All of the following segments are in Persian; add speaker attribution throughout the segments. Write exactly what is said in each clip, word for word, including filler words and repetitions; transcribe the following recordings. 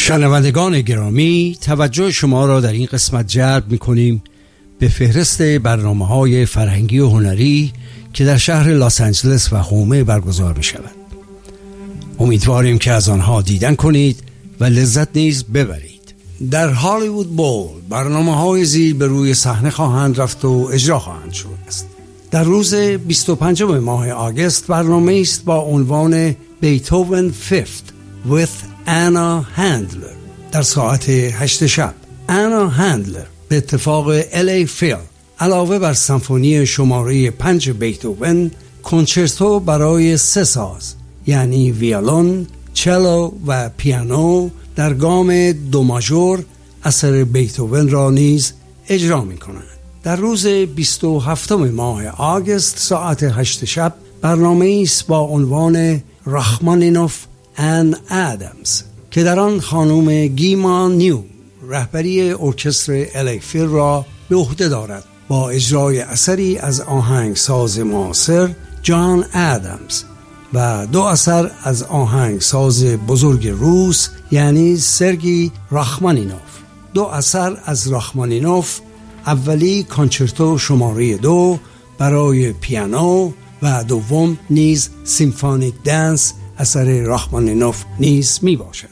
Speaker 1: شنوندگان گرامی، توجه شما را در این قسمت جلب می‌کنیم به فهرست برنامه‌های فرهنگی و هنری که در شهر لس آنجلس و هومه برگزار می‌شود. امیدواریم که از آنها دیدن کنید و لذت نیز ببرید. در هالیوود بول برنامه‌های زیر به روی صحنه خواهند رفت و اجرا خواهند شد است. در روز بیست و پنجم ماه آگوست برنامه است با عنوان بیتهوون فیفت with آنا هندلر در ساعت هشت شب. آنا هندلر به اتفاق ال ای فیل علاوه بر سمفونی شماره پنج بیتهوون، کنچرتو برای سه ساز یعنی ویولون، چلو و پیانو در گام دو ماژور اثر بیتهوون را نیز اجرا می کنند. در روز بیست و هفتم ماه آگوست ساعت هشت شب برنامه است با عنوان رخمانینوف and آدمز که در آن خانم گیما نیو رهبری ارکستر ال ای فیل را به عهده دارد با اجرای اثری از آهنگساز معاصر جان آدمز و دو اثر از آهنگساز بزرگ روس یعنی سرگی رخمانینوف. دو اثر از رخمانینوف، اولی کنچرتو شماره دو برای پیانو و دوم نیز سیمفونیک دنس اثر رخمانینوف نیز می باشد.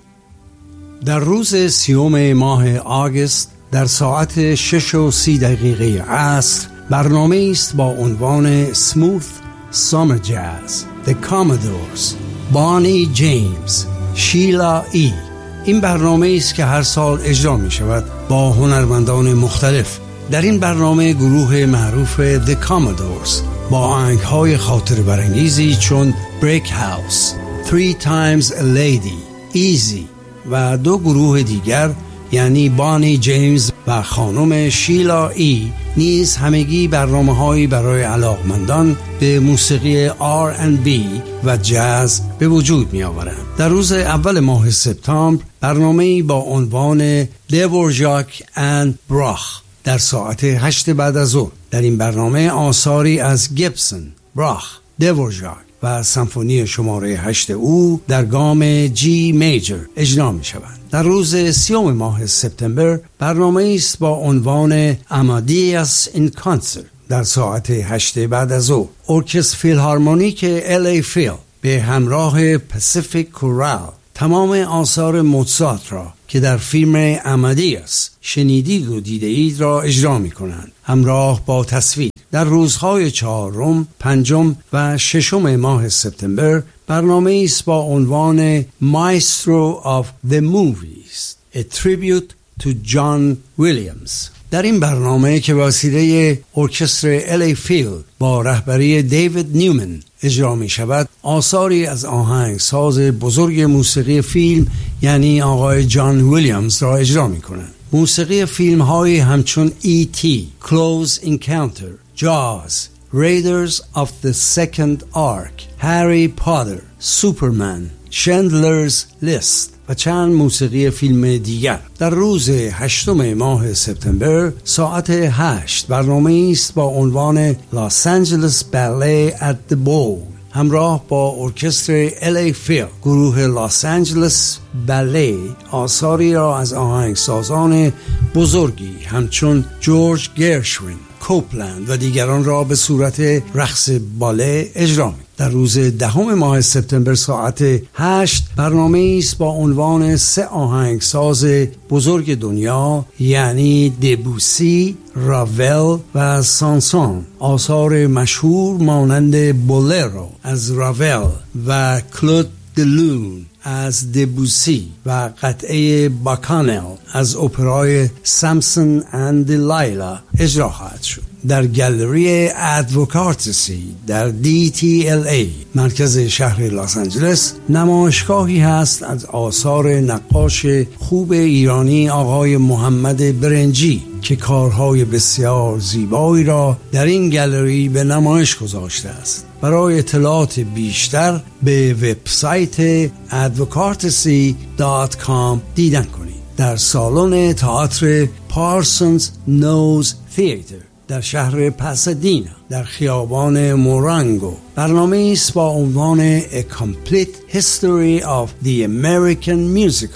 Speaker 1: در روز سیوم ماه آگوست در ساعت شش و سی دقیقه عصر برنامه است با عنوان Smooth Summer Jazz The Commodores، بانی جیمز، شیلا ای. این برنامه است که هر سال اجرا می شود با هنرمندان مختلف. در این برنامه گروه معروف The Commodores با آهنگ‌های خاطر برانگیزی چون Brick House، Three Times a Lady، Easy و دو گروه دیگر یعنی بانی جیمز و خانم شیلا ای نیز همگی برنامه‌هایی برای علاقمندان به موسیقی آر اند بی و جاز به وجود می‌آورند. در روز اول ماه سپتامبر برنامه‌ای با عنوان دیورژاک اند براخ در ساعت هشت بعد از ظهر. در این برنامه آثاری از گیبسون، براخ، دیورژاک و سمفونی شماره هشت او در گام جی میجر اجرا می شوند. در روز سیوم ماه سپتامبر برنامه است با عنوان آمادیاس این کانسرت در ساعت هشت بعد از ظهر. ارکستر فیلهارمونیک ال ای فیل به همراه پاسیفیک کورال تمام آثار موزارت را که در فیلم آمادیاس شنیدید و دیده اید را اجرا می کنند همراه با تصویر. در روزهای چهارم، پنجم و ششم ماه سپتامبر برنامه است با عنوان Maestro of the Movies A Tribute to John Williams. در این برنامه که وسیله ارکستر ال ای فیل با رهبری دیوید نیومن اجرا می شود آثاری از آهنگساز بزرگ موسیقی فیلم یعنی آقای جان ویلیامز را اجرا می کنند. موسیقی فیلم های همچون ای تی، Close Encounter، Jaws، Raiders of the Second Ark، Harry Potter، Superman، Schindler's List و چند موسیقی فیلم دیگر. در روز هشتم ماه سپتامبر ساعت هشت برنامه است با عنوان Los Angeles Ballet at the Bowl همراه با ارکستر ال ای فیل. گروه لاس آنجلس باله آثاری را از آهنگسازان بزرگی همچون جورج گرشوین، کوپلند و دیگران را به صورت رقص باله اجرا می. در روز دهم ماه سپتامبر ساعت هشت برنامه است با عنوان سه آهنگساز بزرگ دنیا یعنی دبوسی، راول و سانسون. آثار مشهور مانند بولرو از راول و کلود دلون از دبوسی و قطعه باکانل از اپرای سامسون اند دلایلا اجرا خواهد شد. در گالری ادوکارتسی در دی تی ال ای مرکز شهر لس آنجلس نمایشگاهی هست از آثار نقاش خوب ایرانی آقای محمد برنجی که کارهای بسیار زیبایی را در این گالری به نمایش گذاشته است. برای اطلاعات بیشتر به وبسایت ادوکارتسی دات کام دیدن کنید. در سالن تئاتر پارسونز نوز تئاتر در شهر پاسادینا در خیابان مورانگو برنامه است با عنوان A Complete History of the American Musical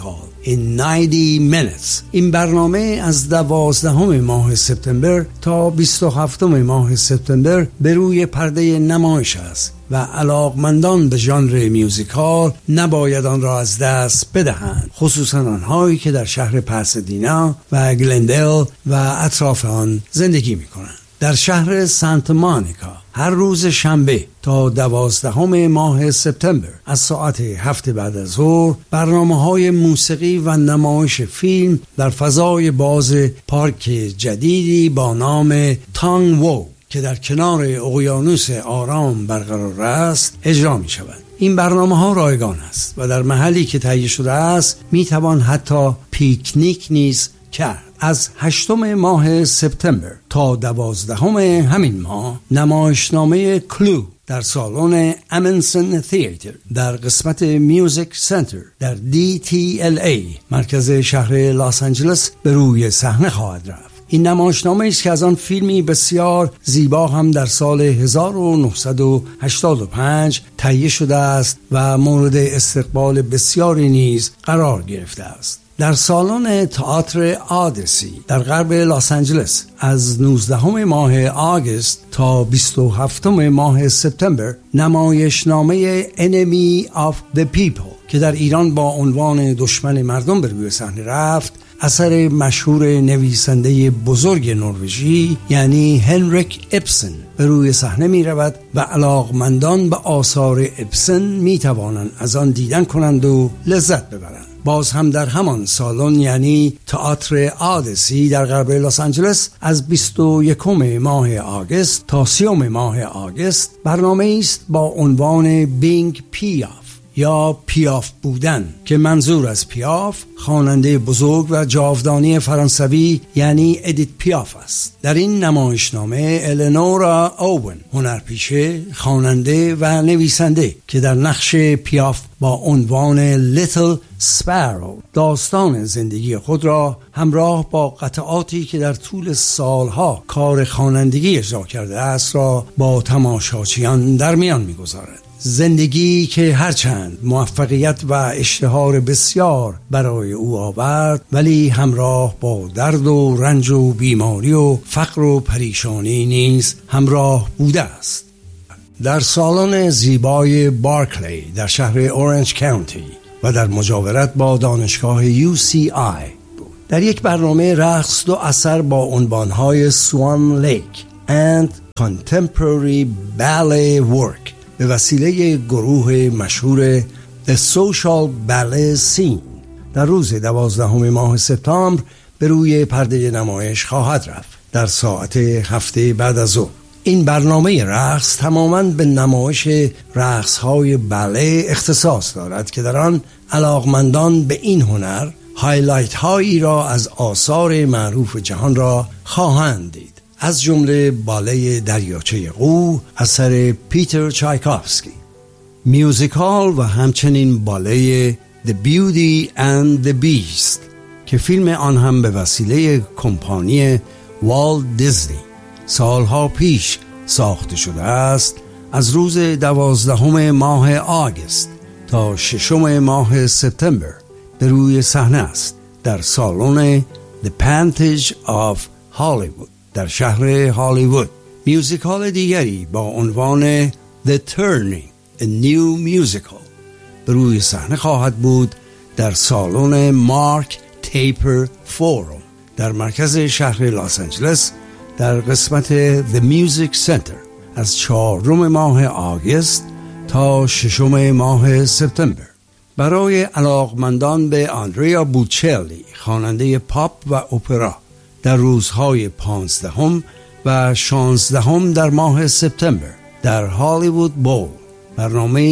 Speaker 1: in ninety minutes. این برنامه از دوازدهم ماه سپتامبر تا بیست و هفتم ماه سپتامبر به روی پرده نمایش است و علاقمندان به ژانر میوزیکال نباید آن را از دست بدهند، خصوصا آنهایی که در شهر پاسادینا و گلندل و اطراف آن زندگی می‌کنند. در شهر سانتا مونیکا هر روز شنبه تا دوازدهم ماه سپتامبر از ساعت هفت بعد از ظهر برنامه‌های موسیقی و نمایش فیلم در فضای باز پارک جدیدی با نام تانگ وو که در کنار اقیانوس آرام برقرار است اجرا می شود. این برنامه ها رایگان است و در محلی که تهیه شده است می توان حتی پیکنیک نیز کرد. از هشتم ماه سپتامبر تا دوازدهم همین ماه نمایشنامه کلو در سالن امنسن تئاتر در قسمت میوزیک سنتر در دی تی ال ای مرکز شهر لس آنجلس به روی صحنه خواهد رفت. این نمایشنامه است که از آن فیلمی بسیار زیبا هم در سال هزار و نهصد و هشتاد و پنج تهیه شده است و مورد استقبال بسیاری نیز قرار گرفته است. در سالن تئاتر آدیسی در غرب لس آنجلس از نوزدهم ماه آگوست تا بیست و هفتم ماه سپتامبر نمایشنامه Enemy of the People که در ایران با عنوان دشمن مردم به روی صحنه رفت اثر مشهور نویسنده بزرگ نروژی یعنی هنریک اپسن به روی صحنه می رود و علاقمندان به آثار اپسن می توانند از آن دیدن کنند و لذت ببرند. باز هم در همان سالن یعنی تئاتر آدیسی در غرب لس آنجلس از بیست و یکم ماه آگوست تا سیوم ماه آگوست برنامه است با عنوان بینگ پیاف یا پیاف بودن که منظور از پیاف خواننده بزرگ و جاودانی فرانسوی یعنی ادیت پیاف است. در این نمایشنامه النورا اوون هنرپیشه، خواننده و نویسنده که در نقش پیاف با عنوان لیتل سپارو داستان زندگی خود را همراه با قطعاتی که در طول سالها کار خوانندگی اجرا کرده است را با تماشاچیان در میان می‌گذارد. زندگی که هرچند موفقیت و اشتهار بسیار برای او آورد ولی همراه با درد و رنج و بیماری و فقر و پریشانی نیز همراه بوده است. در سالن زیبای بارکلی در شهر اورنج کانتی و در مجاورت با دانشگاه یو سی آی بود. در یک برنامه رقص دو اثر با عنوانهای سوان لیک and Contemporary Ballet Work به وسیله گروه مشهور The Social Ballet Scene در روز دوازدهم ماه سپتامبر به روی پرده نمایش خواهد رفت در ساعت هفته بعد از ظهر. این برنامه رقص تماماً به نمایش رقص‌های باله اختصاص دارد که در آن علاقمندان به این هنر هایلایت هایی را از آثار معروف جهان را خواهند دید، از جمله باله دریاچه قو اثر پیتر چایکوفسکی، میوزیکال و همچنین باله The Beauty and the Beast که فیلم آن هم به وسیله کمپانی والت دیزنی سالها پیش ساخته شده است از روز دوازدهم ماه آگوست تا ششم ماه سپتامبر به روی صحنه است در سالن The Pantage of Hollywood در شهر هالیوود. میوزیکال دیگری با عنوان The Turning A New Musical به روی صحنه خواهد بود در سالن مارک تیپر فورم در مرکز شهر لس آنجلس در قسمت The Music Center از چهارم ماه آگوست تا ششم ماه سپتامبر. برای علاقمندان به آندریا بوچلی خواننده پاپ و اپرا در روزهای پانزدهم و شانزدهم در ماه سپتامبر در هالیوود بول برنامه